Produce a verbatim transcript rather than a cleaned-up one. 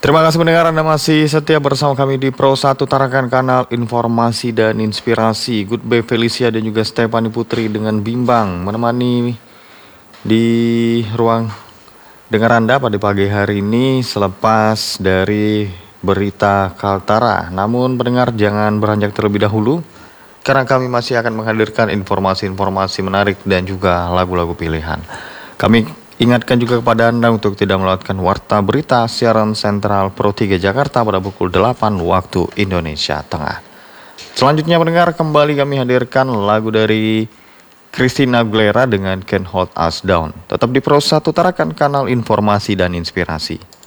Terima kasih pendengar, Anda masih setia bersama kami di Pro satu Tarakan, kanal informasi dan inspirasi. Goodbye Felicia dan juga Stefani Putri dengan Bimbang menemani di ruang dengar Anda pada pagi hari ini selepas dari berita Kaltara. Namun pendengar jangan beranjak terlebih dahulu karena kami masih akan menghadirkan informasi-informasi menarik dan juga lagu-lagu pilihan. Kami ingatkan juga kepada Anda untuk tidak melewatkan warta berita siaran sentral Pro tiga Jakarta pada pukul delapan waktu Indonesia Tengah. Selanjutnya pendengar, kembali kami hadirkan lagu dari Christina Aguilera dengan Can't Hold Us Down. Tetap di Pro satu Tarakan, kanal informasi dan inspirasi.